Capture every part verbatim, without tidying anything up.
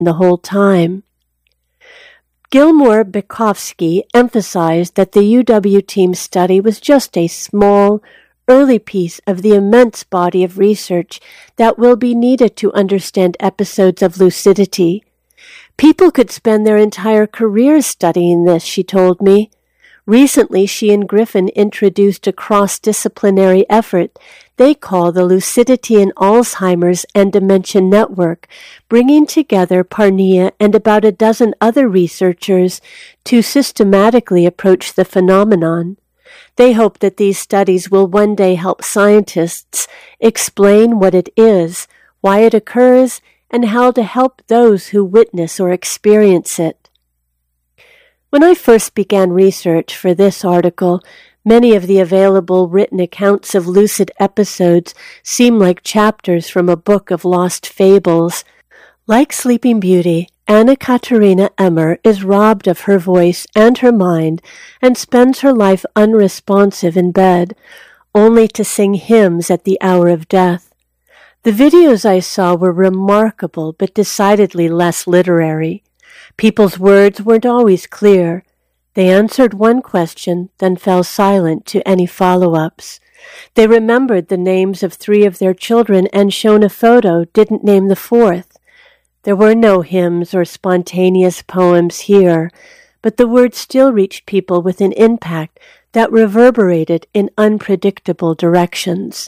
the whole time. Gilmore-Bykovsky emphasized that the U W team study was just a small, early piece of the immense body of research that will be needed to understand episodes of lucidity. People could spend their entire careers studying this, she told me. Recently, she and Griffin introduced a cross-disciplinary effort they call the Lucidity in Alzheimer's and Dementia Network, bringing together Parnia and about a dozen other researchers to systematically approach the phenomenon. They hope that these studies will one day help scientists explain what it is, why it occurs, and how to help those who witness or experience it. When I first began research for this article, many of the available written accounts of lucid episodes seem like chapters from a book of lost fables. Like Sleeping Beauty, Anna Katerina Emmer is robbed of her voice and her mind and spends her life unresponsive in bed, only to sing hymns at the hour of death. The videos I saw were remarkable but decidedly less literary. People's words weren't always clear. They answered one question, then fell silent to any follow-ups. They remembered the names of three of their children and, shown a photo, didn't name the fourth. There were no hymns or spontaneous poems here, but the words still reached people with an impact that reverberated in unpredictable directions.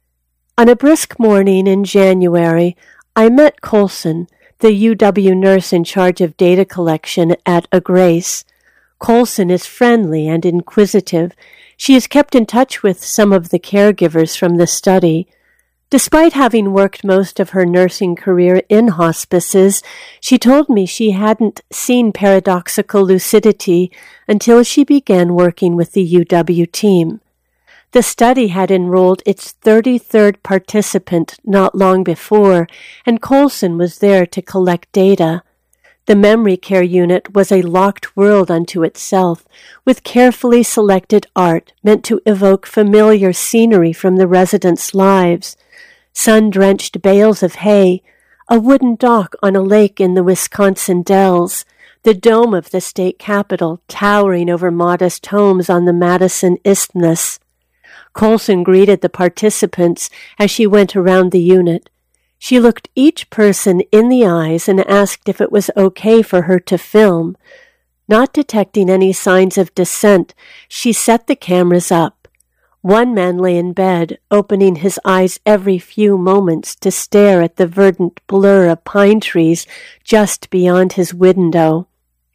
On a brisk morning in January, I met Colson, the U W nurse in charge of data collection at A Grace. Colson is friendly and inquisitive. She has kept in touch with some of the caregivers from the study. Despite having worked most of her nursing career in hospices, she told me she hadn't seen paradoxical lucidity until she began working with the U W team. The study had enrolled its thirty-third participant not long before, and Colson was there to collect data. The memory care unit was a locked world unto itself, with carefully selected art meant to evoke familiar scenery from the residents' lives. Sun-drenched bales of hay, a wooden dock on a lake in the Wisconsin Dells, the dome of the state capitol towering over modest homes on the Madison Isthmus. Colson greeted the participants as she went around the unit. She looked each person in the eyes and asked if it was okay for her to film. Not detecting any signs of dissent, she set the cameras up. One man lay in bed, opening his eyes every few moments to stare at the verdant blur of pine trees just beyond his window.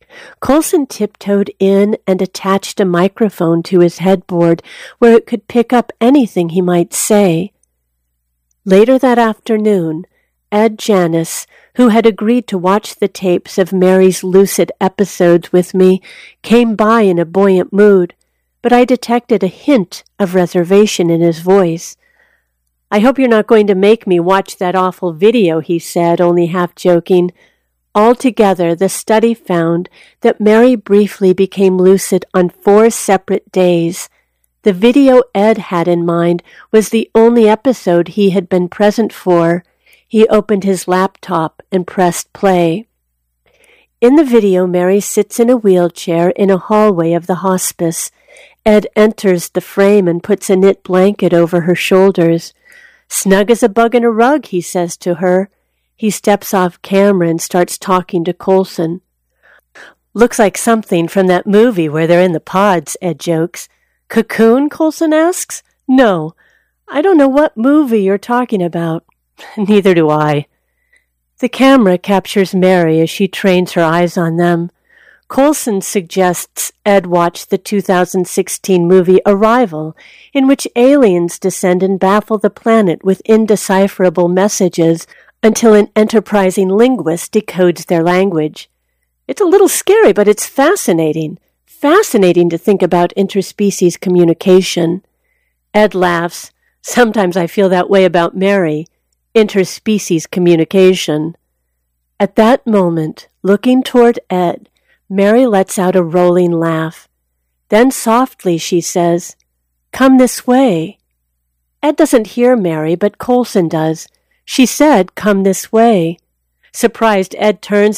Colson tiptoed in and attached a microphone to his headboard where it could pick up anything he might say. Later that afternoon, Ed Janis, who had agreed to watch the tapes of Mary's lucid episodes with me, came by in a buoyant mood, but I detected a hint of reservation in his voice. "I hope you're not going to make me watch that awful video," he said, only half joking. Altogether, the study found that Mary briefly became lucid on four separate days. The video Ed had in mind was the only episode he had been present for. He opened his laptop and pressed play. In the video, Mary sits in a wheelchair in a hallway of the hospice. Ed enters the frame and puts a knit blanket over her shoulders. "Snug as a bug in a rug," he says to her. He steps off camera and starts talking to Colson. "Looks like something from that movie where they're in the pods," Ed jokes. "Cocoon?" Colson asks. "No, I don't know what movie you're talking about." "Neither do I." The camera captures Mary as she trains her eyes on them. Colson suggests Ed watch the two thousand sixteen movie Arrival, in which aliens descend and baffle the planet with indecipherable messages until an enterprising linguist decodes their language. It's a little scary, but it's fascinating. Fascinating to think about interspecies communication. Ed laughs. "Sometimes I feel that way about Mary. Interspecies communication." At that moment, looking toward Ed, Mary lets out a rolling laugh. Then softly she says, "Come this way." Ed doesn't hear Mary, but Colson does. She said, "Come this way." Surprised, Ed turns